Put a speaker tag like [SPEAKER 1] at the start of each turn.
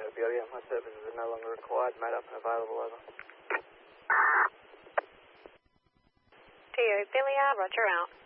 [SPEAKER 1] Billy, my services are no longer required, made up and available, over.
[SPEAKER 2] TO Billy, roger out.